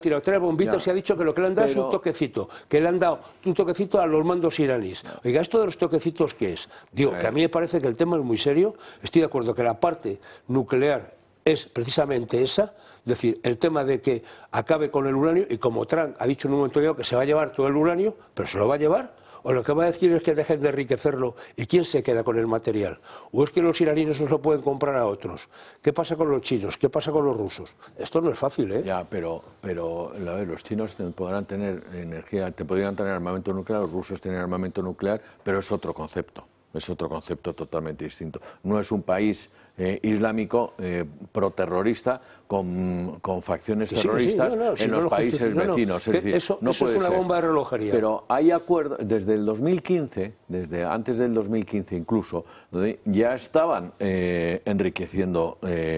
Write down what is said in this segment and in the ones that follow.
tirado 3 bombitas y ha dicho que lo que le han dado es un toquecito, que le han dado un toquecito a los mandos iraníes. Oiga, ¿esto de los toquecitos qué es? Digo, que a mí me parece que el tema es muy serio. Estoy de acuerdo que la parte nuclear es precisamente esa, es decir, el tema de que acabe con el uranio, y como Trump ha dicho en un momento dado que se va a llevar todo el uranio, pero se lo va a llevar. O lo que va a decir es que dejen de enriquecerlo y quién se queda con el material. O es que los iraníes no se lo pueden comprar a otros. ¿Qué pasa con los chinos? ¿Qué pasa con los rusos? Esto no es fácil, ¿eh? Ya, pero a ver, los chinos podrán tener energía, te podrían tener armamento nuclear, los rusos tienen armamento nuclear, pero es otro concepto. Es otro concepto totalmente distinto. No es un país islámico proterrorista con facciones terroristas en los países vecinos. Es decir, eso es una bomba de relojería. Pero hay acuerdos, desde el 2015, desde antes del 2015 incluso, ya estaban enriqueciendo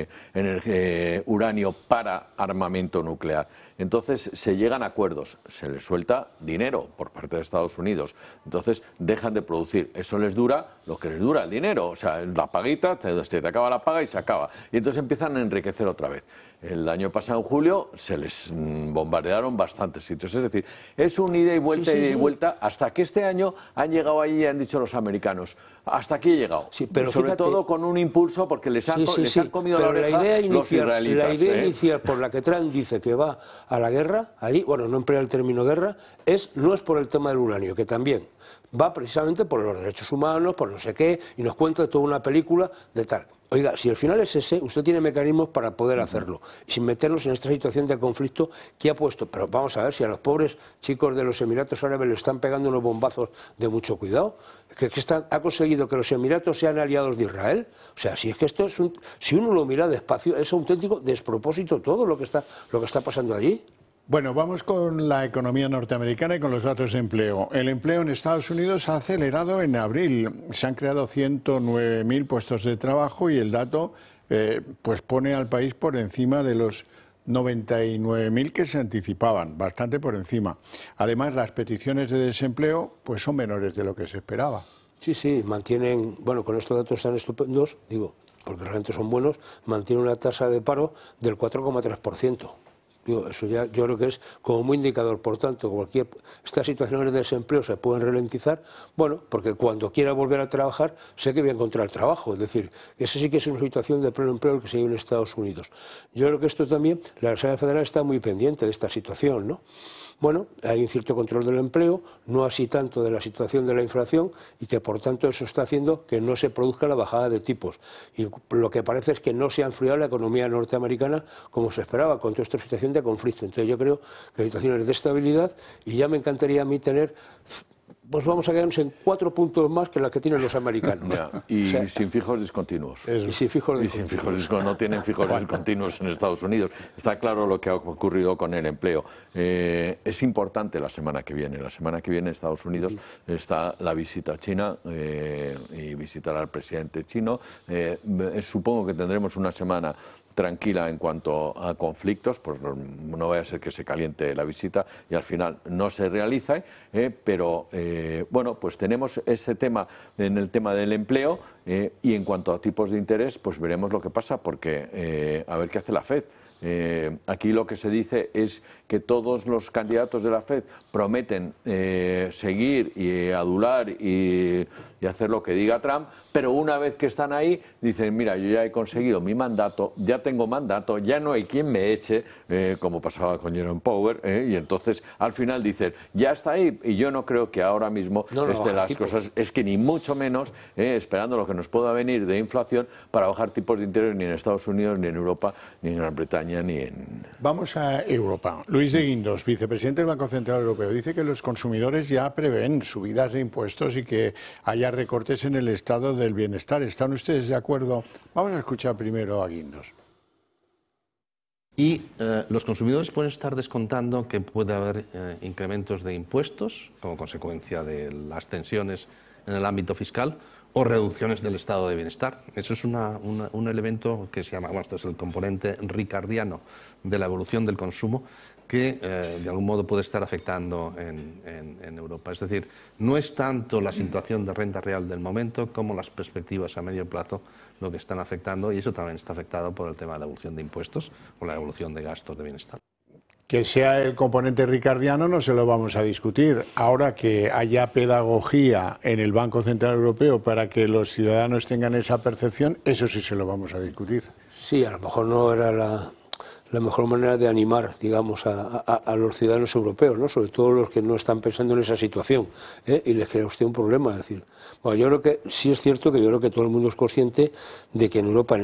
uranio para armamento nuclear. Entonces se llegan a acuerdos, se les suelta dinero por parte de Estados Unidos, entonces dejan de producir. Eso les dura lo que les dura el dinero, o sea, la paguita, te acaba la paga y se acaba. Y entonces empiezan a enriquecer otra vez. El año pasado, en julio, se les bombardearon bastantes sitios. Es decir, es un ida y vuelta, ida y vuelta, hasta que este año han llegado allí y han dicho los americanos, hasta aquí he llegado. Sí, pero sobre fíjate, todo con un impulso, porque les han comido la oreja los israelitas. La idea inicial por la que Trump dice que va a la guerra, ahí, bueno, no emplea el término guerra, no es por el tema del uranio, que también va precisamente por los derechos humanos, por no sé qué, y nos cuenta toda una película de tal. Oiga, si el final es ese, usted tiene mecanismos para poder hacerlo, sin meternos en esta situación de conflicto que ha puesto. Pero vamos a ver, si a los pobres chicos de los Emiratos Árabes le están pegando unos bombazos de mucho cuidado, ha conseguido que los Emiratos sean aliados de Israel. O sea, si es que esto si uno lo mira despacio, es auténtico despropósito todo lo que está pasando allí. Bueno, vamos con la economía norteamericana y con los datos de empleo. El empleo en Estados Unidos ha acelerado en abril. Se han creado 109.000 puestos de trabajo y el dato pues pone al país por encima de los 99.000 que se anticipaban, bastante por encima. Además, las peticiones de desempleo pues son menores de lo que se esperaba. Sí, mantienen, bueno, con estos datos tan estupendos, digo, porque realmente son buenos, mantienen una tasa de paro del 4,3%. Eso ya yo creo que es como muy indicador. Por tanto, estas situaciones de desempleo se pueden ralentizar, bueno, porque cuando quiera volver a trabajar sé que voy a encontrar trabajo. Es decir, esa sí que es una situación de pleno empleo que se vive en Estados Unidos. Yo creo que esto también, la Reserva Federal está muy pendiente de esta situación, ¿no? Bueno, hay un cierto control del empleo, no así tanto de la situación de la inflación, y que por tanto eso está haciendo que no se produzca la bajada de tipos. Y lo que parece es que no se ha enfriado la economía norteamericana como se esperaba con toda esta situación de conflicto. Entonces yo creo que la situación es de estabilidad y ya me encantaría a mí tener... Pues vamos a quedarnos en 4 puntos más que las que tienen los americanos. Y sin fijos discontinuos. Y sin fijos discontinuos. No tienen fijos discontinuos en Estados Unidos. Está claro lo que ha ocurrido con el empleo. Es importante la semana que viene. La semana que viene en Estados Unidos está la visita a China y visitar al presidente chino. Supongo que tendremos una semana tranquila en cuanto a conflictos, pues no vaya a ser que se caliente la visita y al final no se realiza, pero bueno, pues tenemos ese tema en el tema del empleo y en cuanto a tipos de interés, pues veremos lo que pasa porque a ver qué hace la FED. Aquí lo que se dice es que todos los candidatos de la FED prometen seguir y adular y hacer lo que diga Trump, pero una vez que están ahí dicen, mira, yo ya he conseguido mi mandato, ya tengo mandato, ya no hay quien me eche, como pasaba con Jerome Powell, y entonces al final dicen, ya está ahí, y yo no creo que ahora mismo estén las cosas, es que ni mucho menos esperando lo que nos pueda venir de inflación para bajar tipos de interés ni en Estados Unidos, ni en Europa, ni en Gran Bretaña, ni en... Vamos a Europa. Luis de Guindos, vicepresidente del Banco Central Europeo, dice que los consumidores ya prevén subidas de impuestos y que haya recortes en el estado del bienestar. ¿Están ustedes de acuerdo? Vamos a escuchar primero a Guindos. Y los consumidores pueden estar descontando que puede haber incrementos de impuestos como consecuencia de las tensiones en el ámbito fiscal o reducciones del estado de bienestar. Eso es un elemento que se llama, bueno, esto es el componente ricardiano de la evolución del consumo que de algún modo puede estar afectando en Europa. Es decir, no es tanto la situación de renta real del momento como las perspectivas a medio plazo lo que están afectando, y eso también está afectado por el tema de la evolución de impuestos o la evolución de gastos de bienestar. Que sea el componente ricardiano no se lo vamos a discutir. Ahora que haya pedagogía en el Banco Central Europeo para que los ciudadanos tengan esa percepción, eso sí se lo vamos a discutir. Sí, a lo mejor no era la mejor manera de animar, digamos, a los ciudadanos europeos, ¿no? Sobre todo los que no están pensando en esa situación, y les crea usted un problema. Es decir, bueno, yo creo que sí es cierto que yo creo que todo el mundo es consciente de que en Europa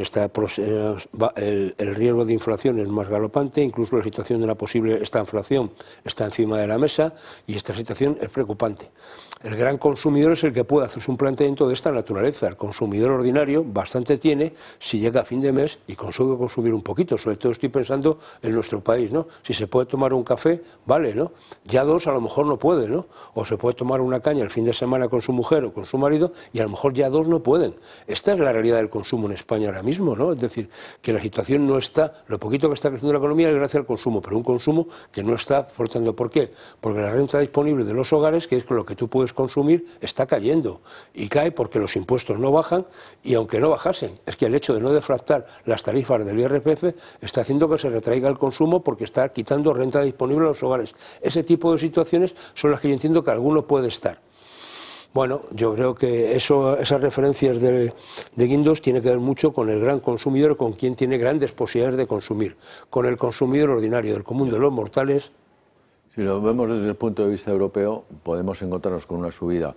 el riesgo de inflación es más galopante, incluso la situación de la posible esta inflación está encima de la mesa y esta situación es preocupante. El gran consumidor es el que puede hacerse un planteamiento de esta naturaleza. El consumidor ordinario bastante tiene si llega a fin de mes y consigue consumir un poquito. Sobre todo estoy pensando en nuestro país, ¿no? Si se puede tomar un café, vale, ¿no? Ya dos a lo mejor no puede, ¿no? O se puede tomar una caña el fin de semana con su mujer o con su marido y a lo mejor ya dos no pueden. Esta es la realidad del consumo en España ahora mismo, ¿no? Es decir, que la situación no está, lo poquito que está creciendo la economía es gracias al consumo, pero un consumo que no está aportando. ¿Por qué? Porque la renta disponible de los hogares, que es lo que tú puedes consumir, está cayendo. Y cae porque los impuestos no bajan, y aunque no bajasen, es que el hecho de no deflactar las tarifas del IRPF está haciendo que se retraiga el consumo porque está quitando renta disponible a los hogares. Ese tipo de situaciones son las que yo entiendo que alguno puede estar. Bueno, yo creo que esas referencias de Guindos tienen que ver mucho con el gran consumidor, con quien tiene grandes posibilidades de consumir. Con el consumidor ordinario, del común de los mortales. Si lo vemos desde el punto de vista europeo, podemos encontrarnos con una subida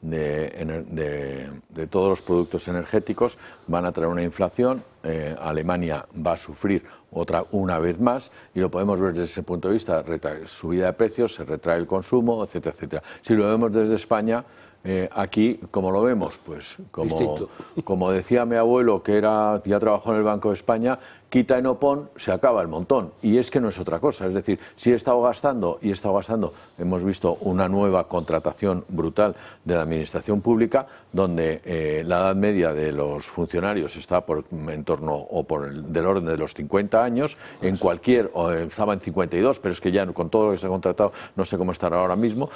de todos los productos energéticos, van a traer una inflación, Alemania va a sufrir una vez más, y lo podemos ver desde ese punto de vista, subida de precios, se retrae el consumo, etcétera, etcétera. Si lo vemos desde España, aquí, ¿cómo lo vemos? Pues como decía mi abuelo, que ya trabajó en el Banco de España, quita y no pon, se acaba el montón. Y es que no es otra cosa. Es decir, si he estado gastando, hemos visto una nueva contratación brutal de la administración pública, donde la edad media de los funcionarios está en torno del orden de los 50 años, estaba en 52, pero es que ya con todo lo que se ha contratado, no sé cómo estará ahora mismo,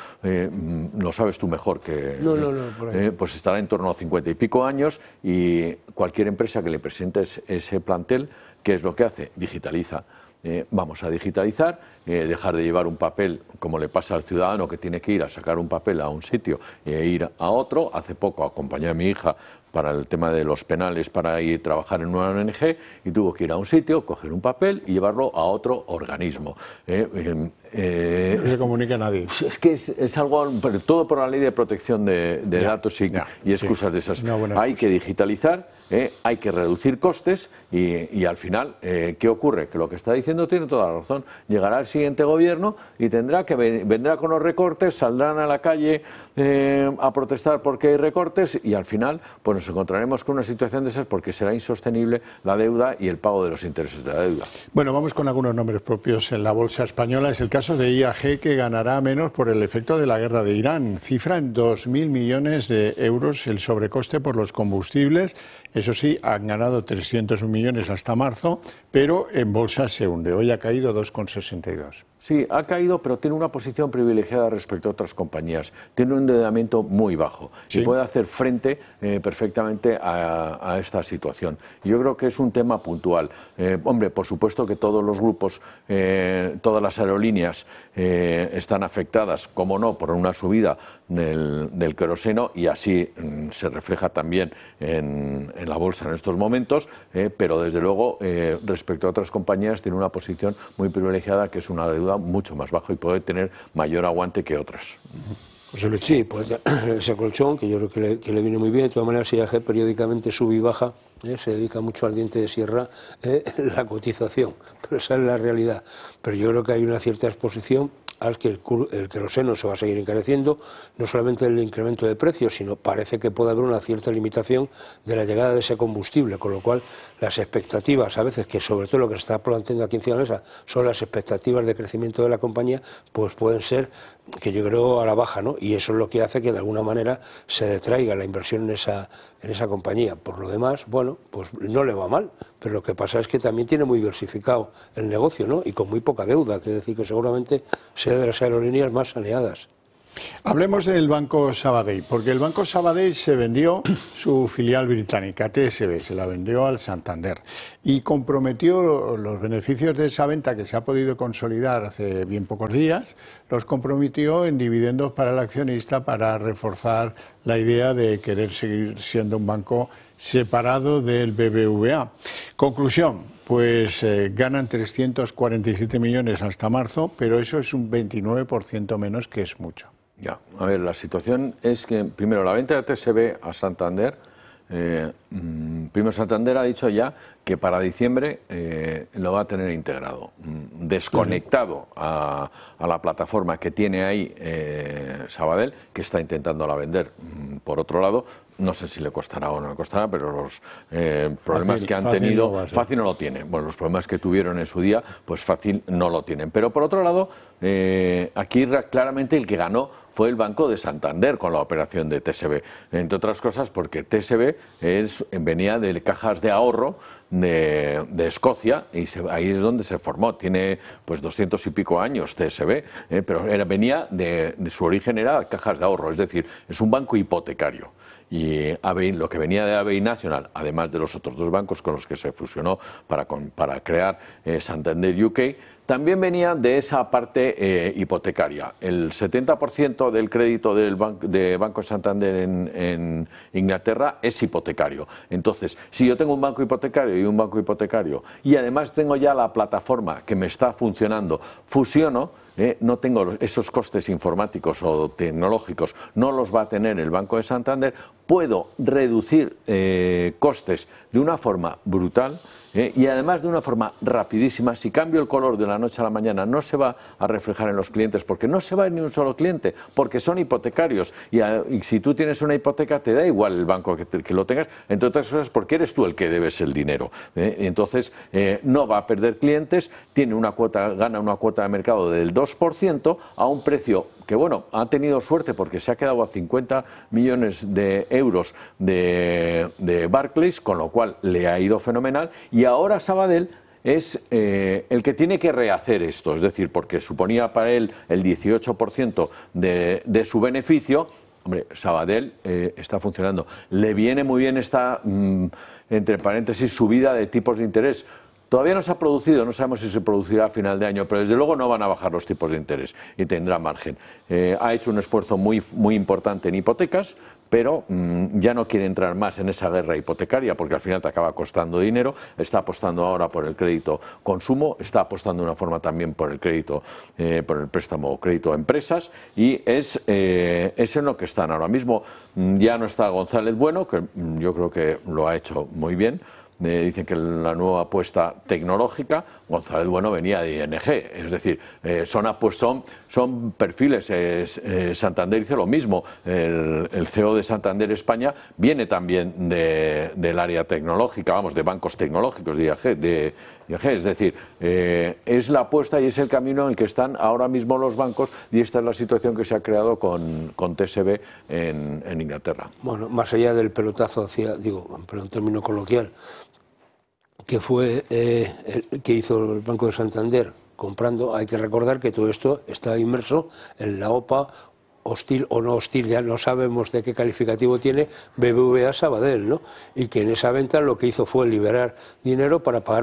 lo sabes tú mejor que... pues estará en torno a 50 y pico años, y cualquier empresa que le presente ese plantel, ¿qué es lo que hace? Digitaliza. Vamos a digitalizar, dejar de llevar un papel, como le pasa al ciudadano que tiene que ir a sacar un papel a un sitio e ir a otro. Hace poco acompañé a mi hija para el tema de los penales para ir a trabajar en una ONG y tuvo que ir a un sitio, coger un papel y llevarlo a otro organismo. No se comunica a nadie. Es que es algo, todo por la ley de protección de datos y excusas de esas. Hay que digitalizar, hay que reducir costes y al final, ¿qué ocurre? Que lo que está diciendo tiene toda la razón. Llegará el siguiente gobierno y vendrá con los recortes, saldrán a la calle a protestar porque hay recortes y al final pues nos encontraremos con una situación de esas porque será insostenible la deuda y el pago de los intereses de la deuda. Bueno, vamos con algunos nombres propios en la bolsa española. Es el caso de IAG, que ganará menos por el efecto de la guerra de Irán. Cifra en 2.000 millones de euros el sobrecoste por los combustibles. Eso sí, han ganado 301 millones hasta marzo, pero en bolsa se hunde. Hoy ha caído 2,62. Sí, ha caído, pero tiene una posición privilegiada respecto a otras compañías. Tiene un endeudamiento muy bajo y puede hacer frente perfectamente a esta situación. Y yo creo que es un tema puntual. Hombre, por supuesto que todos los grupos, todas las aerolíneas están afectadas, como no, por una subida del queroseno, y así se refleja también en la bolsa en estos momentos, pero desde luego respecto a otras compañías tiene una posición muy privilegiada, que es una deuda mucho más baja y puede tener mayor aguante que otras. Sí, pues ese colchón, que yo creo que le viene muy bien. De todas maneras, IAG periódicamente sube y baja, se dedica mucho al diente de sierra, la cotización, pero esa es la realidad. Pero yo creo que hay una cierta exposición al que el queroseno se va a seguir encareciendo, no solamente el incremento de precios, sino parece que puede haber una cierta limitación de la llegada de ese combustible, con lo cual las expectativas, a veces, que sobre todo lo que se está planteando aquí encima de la mesa son las expectativas de crecimiento de la compañía, pues pueden ser, que yo creo, a la baja, ¿no? Y eso es lo que hace que de alguna manera se detraiga la inversión en esa compañía. Por lo demás, bueno, pues no le va mal, pero lo que pasa es que también tiene muy diversificado el negocio, ¿no? Y con muy poca deuda, que decir que seguramente sea de las aerolíneas más saneadas. Hablemos del Banco Sabadell, porque el Banco Sabadell se vendió su filial británica, TSB, se la vendió al Santander y comprometió los beneficios de esa venta, que se ha podido consolidar hace bien pocos días, los comprometió en dividendos para el accionista para reforzar la idea de querer seguir siendo un banco separado del BBVA. Conclusión, pues ganan 347 millones hasta marzo, pero eso es un 29% menos, que es mucho. Ya, a ver, la situación es que, primero, la venta de TSB a Santander, primero Santander ha dicho ya que para diciembre lo va a tener integrado, desconectado a la plataforma que tiene ahí Sabadell, que está intentando la vender. Por otro lado, no sé si le costará o no le costará, pero los problemas que han tenido, fácil no lo tienen. Bueno, los problemas que tuvieron en su día, pues fácil no lo tienen. Pero por otro lado, aquí claramente el que ganó fue el Banco de Santander con la operación de TSB, entre otras cosas porque TSB venía de cajas de ahorro de Escocia y ahí es donde se formó. Tiene pues 200 y pico años TSB, pero venía de su origen era cajas de ahorro, es decir, es un banco hipotecario. Y lo que venía de ABI National, además de los otros dos bancos con los que se fusionó para crear Santander UK, también venía de esa parte hipotecaria. El 70% del crédito de Banco Santander en Inglaterra es hipotecario. Entonces, si yo tengo un banco hipotecario y un banco hipotecario y además tengo ya la plataforma que me está funcionando, fusiono, no tengo esos costes informáticos o tecnológicos, no los va a tener el Banco de Santander, puedo reducir costes de una forma brutal y además de una forma rapidísima. Si cambio el color de la noche a la mañana no se va a reflejar en los clientes, porque no se va a ir ni un solo cliente, porque son hipotecarios y si tú tienes una hipoteca te da igual el banco que lo tengas, entre otras cosas porque eres tú el que debes el dinero. Entonces no va a perder clientes, gana una cuota de mercado del 2% a un precio que, bueno, ha tenido suerte porque se ha quedado a 50 millones de euros de Barclays, con lo cual le ha ido fenomenal, y ahora Sabadell es el que tiene que rehacer esto, es decir, porque suponía para él el 18% de su beneficio. Hombre, Sabadell está funcionando. Le viene muy bien esta, entre paréntesis, subida de tipos de interés. Todavía no se ha producido, no sabemos si se producirá a final de año, pero desde luego no van a bajar los tipos de interés y tendrá margen. Ha hecho un esfuerzo muy importante en hipotecas, pero ya no quiere entrar más en esa guerra hipotecaria porque al final te acaba costando dinero. Está apostando ahora por el crédito consumo, está apostando de una forma también por el crédito, por el préstamo o crédito a empresas, y es en lo que están ahora mismo. Ya no está González Bueno, que yo creo que lo ha hecho muy bien. Dicen que la nueva apuesta tecnológica, González Bueno venía de ING, es decir, son perfiles. Santander hizo lo mismo, el CEO de Santander España viene también del área tecnológica, vamos, de bancos tecnológicos de ING, es decir, es la apuesta y es el camino en el que están ahora mismo los bancos, y esta es la situación que se ha creado con TSB en Inglaterra. Bueno, más allá del pelotazo pero en término coloquial, que fue que hizo el Banco de Santander comprando, hay que recordar que todo esto está inmerso en la OPA, hostil o no hostil, ya no sabemos de qué calificativo tiene, BBVA Sabadell, ¿no? Y que en esa venta lo que hizo fue liberar dinero para pagar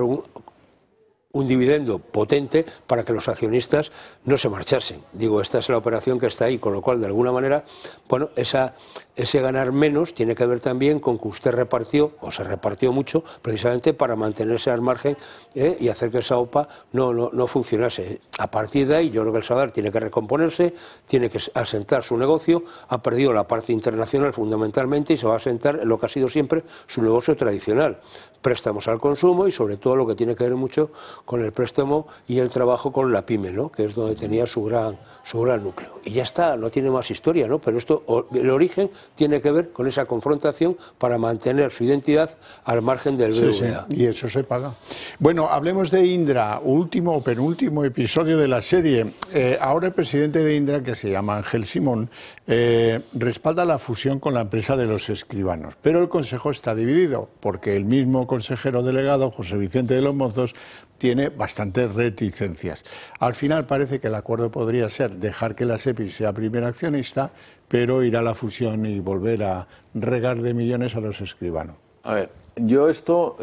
un dividendo potente para que los accionistas no se marchasen. Esta es la operación que está ahí, con lo cual, de alguna manera, bueno, ese ganar menos tiene que ver también con que usted repartió, o se repartió mucho, precisamente para mantenerse al margen y hacer que esa OPA no funcionase. A partir de ahí, yo creo que el Sabadell tiene que recomponerse, tiene que asentar su negocio, ha perdido la parte internacional fundamentalmente y se va a asentar en lo que ha sido siempre su negocio tradicional. Préstamos al consumo y sobre todo lo que tiene que ver mucho con el préstamo y el trabajo con la pyme, ¿no? Que es donde tenía su gran núcleo. Y ya está, no tiene más historia, ¿no? Pero el origen tiene que ver con esa confrontación para mantener su identidad al margen del BBVA. Sí, y eso se paga. Bueno, hablemos de Indra, penúltimo episodio de la serie. ahora el presidente de Indra, que se llama Ángel Simón, respalda la fusión con la empresa de los escribanos, pero el Consejo está dividido, porque el mismo consejero delegado, José Vicente de los Mozos, tiene bastantes reticencias. Al final parece que el acuerdo podría ser dejar que la SEPI sea primera accionista, pero ir a la fusión y volver a regar de millones a los escribanos. A ver, yo esto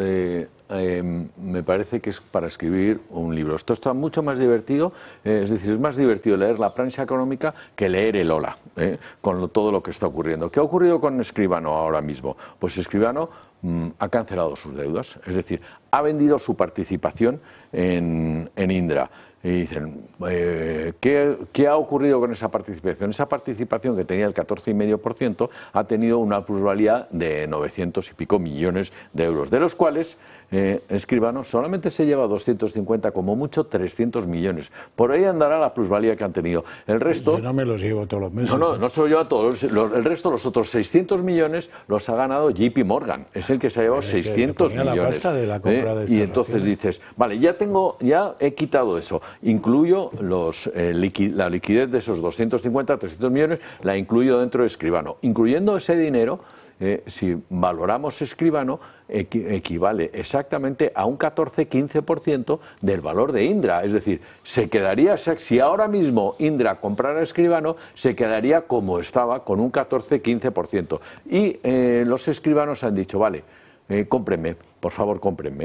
me parece que es para escribir un libro. Esto está mucho más divertido, es decir, es más divertido leer la prensa económica que leer el Ola, con todo lo que está ocurriendo. ¿Qué ha ocurrido con Escribano ahora mismo? Pues Escribano ha cancelado sus deudas, es decir, ha vendido su participación en Indra. Y dicen, ¿qué ha ocurrido con esa participación? Esa participación, que tenía el 14,5%, ha tenido una plusvalía de 900 y pico millones de euros, de los cuales Escribano solamente se lleva 250, como mucho 300 millones. Por ahí andará la plusvalía que han tenido. El resto... Yo no me los llevo todos los meses. No se lo lleva todos. El resto, los otros 600 millones, los ha ganado JP Morgan. Es el que se ha llevado 600 millones. La pasta de la compra de y entonces dices, vale, ya he quitado eso. Incluyo la liquidez de esos 250, 300 millones, la incluyo dentro de Escribano. Incluyendo ese dinero, si valoramos Escribano, equivale exactamente a un 14-15% del valor de Indra. Es decir, se quedaría, si ahora mismo Indra comprara Escribano, se quedaría como estaba, con un 14-15%. Y los escribanos han dicho, vale, cómprenme, por favor, cómprenme.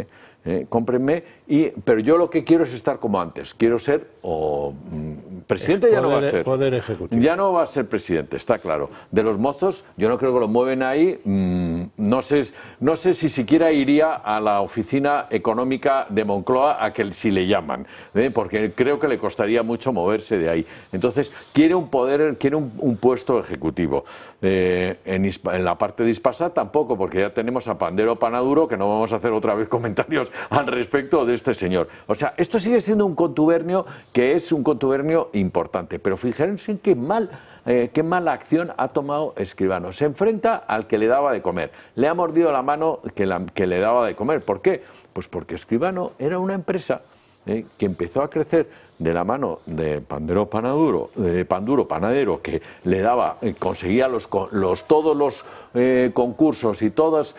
Pero yo lo que quiero es estar como antes. Quiero ser presidente, ya no va a ser. Poder ejecutivo. Ya no va a ser presidente, está claro. De los Mozos, yo no creo que lo mueven ahí. No sé si siquiera iría a la oficina económica de Moncloa si le llaman, porque creo que le costaría mucho moverse de ahí. Entonces, quiere un poder, quiere un puesto ejecutivo. En la parte de Hispasat tampoco, porque ya tenemos a Pandero Panaduro, que no vamos a hacer otra vez comentarios al respecto de este señor. O sea, esto sigue siendo un contubernio que es un contubernio importante, pero fíjense en qué mala acción ha tomado Escribano. Se enfrenta al que le daba de comer. Le ha mordido la mano que le daba de comer. ¿Por qué? Pues porque Escribano era una empresa que empezó a crecer de la mano de Panduro Panadero, que le daba, conseguía todos los concursos y todos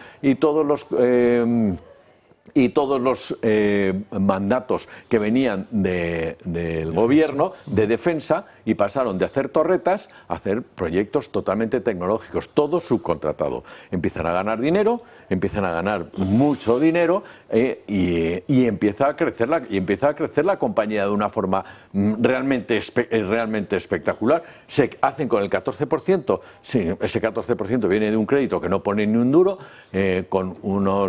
los mandatos que venían del gobierno de defensa, y pasaron de hacer torretas a hacer proyectos totalmente tecnológicos, todo subcontratado. Empiezan a ganar dinero, empiezan a ganar mucho dinero y empieza a crecer la compañía de una forma realmente espectacular. Se hacen con el 14%, sí, ese 14% viene de un crédito que no pone ni un duro, con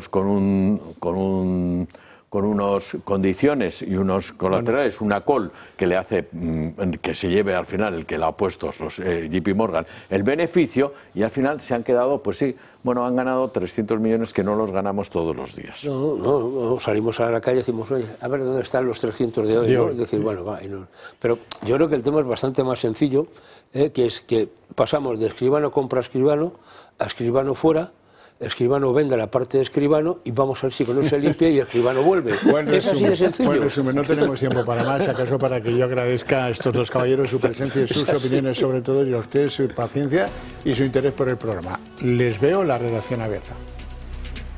unas condiciones y unos colaterales, una call que le hace que se lleve al final el que la ha puesto, los JP Morgan, el beneficio, y al final se han quedado, pues sí, bueno, han ganado 300 millones que no los ganamos todos los días. No, salimos a la calle y decimos, oye, a ver dónde están los 300 de hoy, ¿no? Es decir, bueno, va. Pero yo creo que el tema es bastante más sencillo, que es que pasamos de Escribano compra Escribano a Escribano fuera. Escribano vende la parte de Escribano y vamos a ver si con eso se limpia y Escribano vuelve. Es así de sencillo. Buen resumen, no tenemos tiempo para más, acaso para que yo agradezca a estos dos caballeros su presencia y sus opiniones sobre todo, y a ustedes su paciencia y su interés por el programa. Les veo la redacción abierta.